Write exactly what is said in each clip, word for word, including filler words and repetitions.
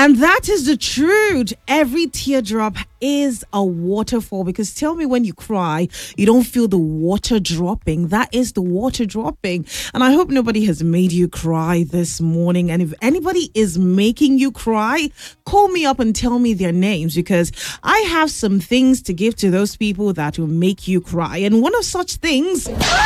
And that is the truth. Every teardrop is a waterfall, because tell me, when you cry, you don't feel the water dropping. That is the water dropping. And I hope nobody has made you cry this morning. And if anybody is making you cry, call me up and tell me their names, because I have some things to give to those people that will make you cry. And one of such things...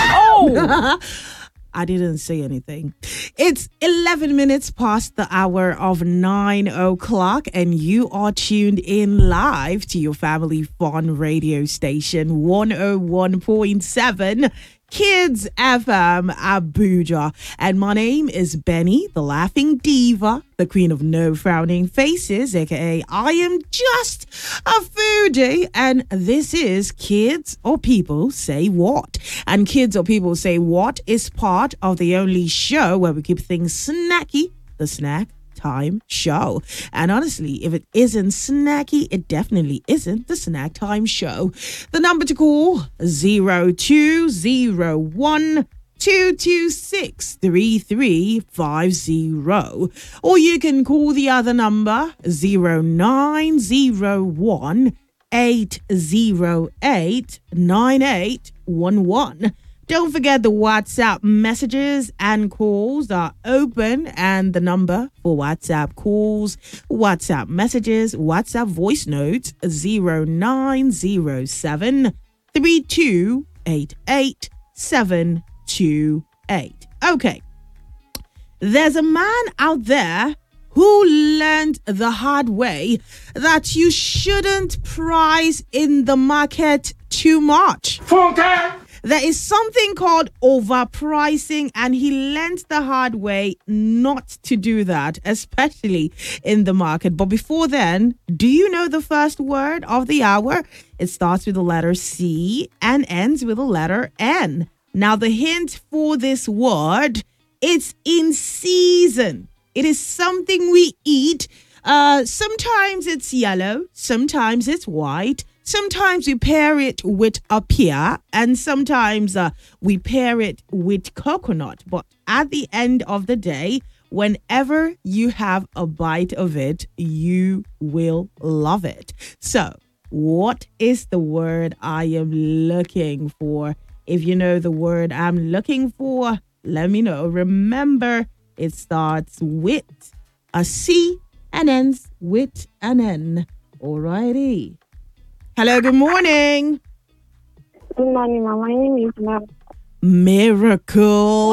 Oh! I didn't say anything. It's eleven minutes past the hour of nine o'clock, and you are tuned in live to your family fun radio station, one oh one point seven Kids F M Abuja. And my name is Benny, the laughing diva, the queen of no frowning faces, aka I am just a foodie. And this is Kids or People Say What. And Kids or People Say What is part of the only show where we keep things snacky, the Snack Time Show. And honestly, if it isn't snacky, it definitely isn't the Snack Time Show. The number to call, zero two zero one two two six three three five zero. Or you can call the other number, zero nine zero one eight zero eight nine eight one one. Don't forget the WhatsApp messages and calls are open, and the number for WhatsApp calls, WhatsApp messages, WhatsApp voice notes, zero nine zero seven three two eight eight seven two eight. Okay. There's a man out there who learned the hard way that you shouldn't price in the market too much. Funke! There is something called overpricing, and he learned the hard way not to do that, especially in the market. But before then, do you know the first word of the hour? It starts with the letter C and ends with the letter N. Now, the hint for this word, it's in season. It is something we eat. Uh, sometimes it's yellow, sometimes it's white. Sometimes we pair it with a pear, and sometimes uh, we pair it with coconut. But at the end of the day, whenever you have a bite of it, you will love it. So, what is the word I am looking for? If you know the word I'm looking for, let me know. Remember, it starts with a C and ends with an N. Alrighty. Hello, good morning. Good morning, Mama. My name is Miracle. Miracle.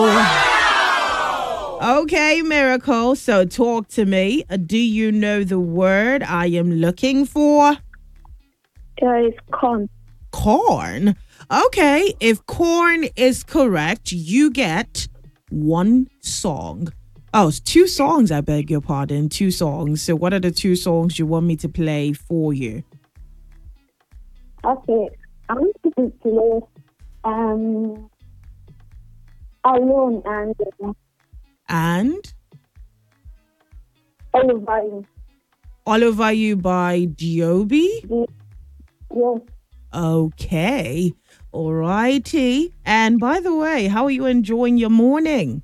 Wow! Okay, Miracle. So talk to me. Uh, Do you know the word I am looking for? There is corn. Corn. Okay, if corn is correct, you get one song. Oh, it's two songs, I beg your pardon. Two songs. So what are the two songs you want me to play for you? Okay, I'm going to play um, Alone and uh, And All Over You. All Over You by Diobi? Yes. Okay. All righty. And by the way, how are you enjoying your morning?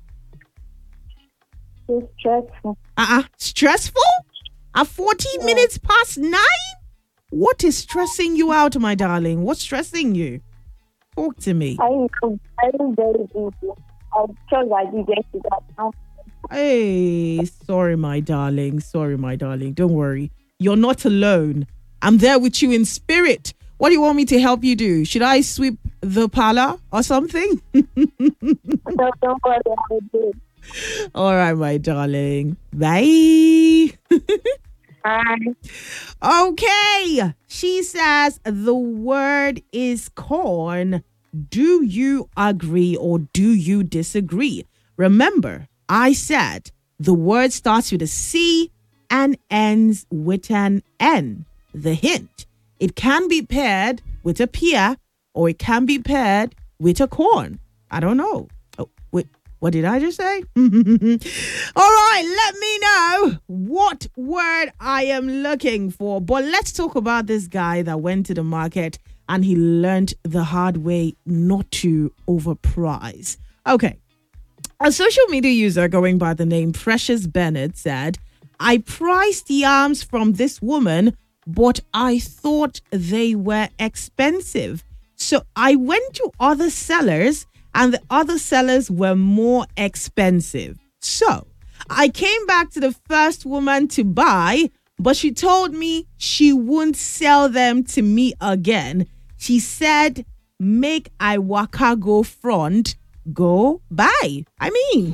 It's stressful. Uh-uh. Stressful? At fourteen Yeah. minutes past nine? What is stressing you out, my darling? What's stressing you? Talk to me. I am I am very busy. I because I did get to that now. Hey, sorry, my darling. Sorry, my darling. Don't worry. You're not alone. I'm there with you in spirit. What do you want me to help you do? Should I sweep the parlor or something? So don't worry, I will do it. All right, my darling. Bye. Bye. Okay. She says the word is corn. Do you agree or do you disagree? Remember, I said the word starts with a C and ends with an N. The hint, it can be paired with a pear or it can be paired with a corn. I don't know. Oh, wait. What did I just say? All right, let me know what word I am looking for. But let's talk about this guy that went to the market and he learned the hard way not to overprice. Okay. A social media user going by the name Precious Bennett said, I priced yams from this woman, but I thought they were expensive. So I went to other sellers and the other sellers were more expensive. So I came back to the first woman to buy, but she told me she wouldn't sell them to me again. She said, make I waka go front, go buy. I mean,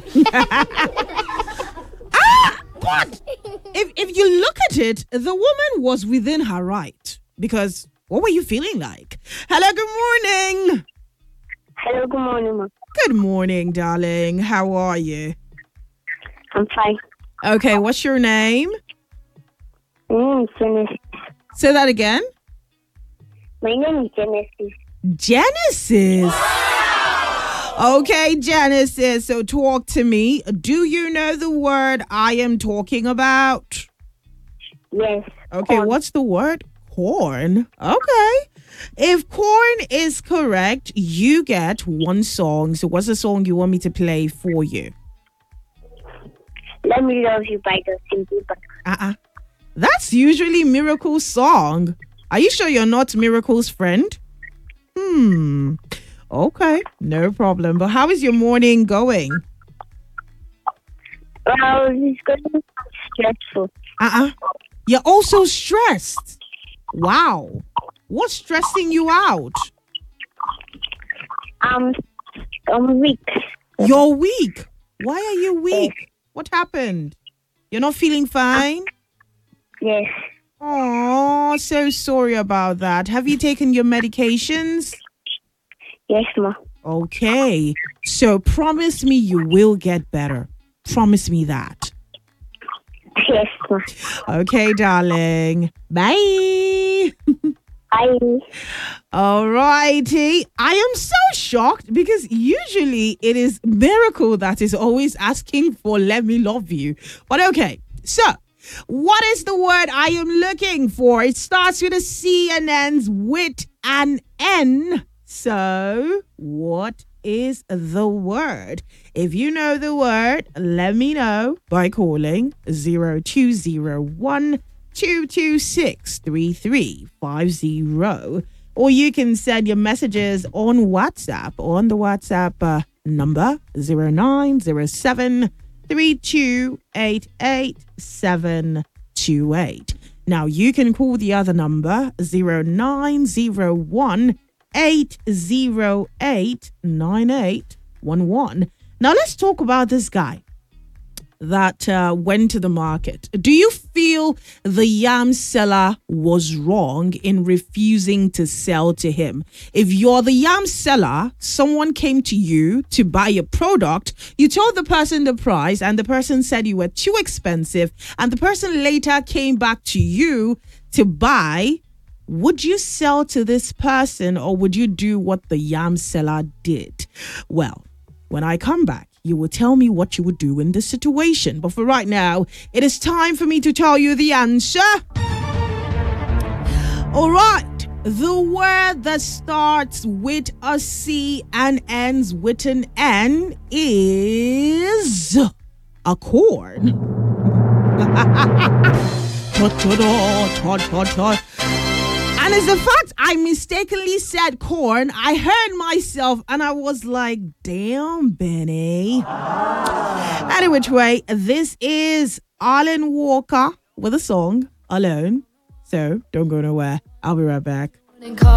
ah, but if, if you look at it, the woman was within her right. Because what were you feeling like? Hello, good morning. Hello, good morning, ma. Good morning, darling. How are you? I'm fine. Okay, what's your name? My name is Genesis. Say that again. My name is Genesis. Genesis. Okay, Genesis. So talk to me. Do you know the word I am talking about? Yes. Okay, corn. what's the word? Corn. Okay. If corn is correct, you get one song. So what's the song you want me to play for you? Let Me Love You by the Simple Band. Uh-uh. That's usually Miracle's song. Are you sure you're not Miracle's friend? Hmm. Okay, no problem. But how is your morning going? Well, it's going to be stressful. Uh-uh. You're also stressed. Wow. What's stressing you out? Um, I'm weak. You're weak. Why are you weak? What happened? You're not feeling fine? Yes. Oh, so sorry about that. Have you taken your medications? Yes, ma. Okay. So promise me you will get better. Promise me that. Yes, ma. Okay, darling. Bye. Bye. All righty. I am so shocked because usually it is Miracle that is always asking for let me love you. But okay. So, what is the word I am looking for? It starts with a C and ends with an N. So, what is the word? If you know the word, let me know by calling zero two zero one, two two six, three three five zero. Or you can send your messages on WhatsApp on the WhatsApp uh, number zero nine zero seven, three two eight eight seven two eight. Now you can call the other number zero nine zero one, eight zero eight, nine eight one one. Now let's talk about this guy that uh, went to the market. Do you feel the yam seller was wrong in refusing to sell to him? If you're the yam seller, someone came to you to buy a product, you told the person the price and the person said you were too expensive, and the person later came back to you to buy. Would you sell to this person or would you do what the yam seller did? Well, when I come back, you will tell me what you would do in this situation. But for right now, it is time for me to tell you the answer. All right. The word that starts with a C and ends with an N is a corn. And it's the fact I mistakenly said corn, I heard myself and I was like, damn, Benny. Any which way, this is Alan Walker with a song, Alone. So don't go nowhere. I'll be right back.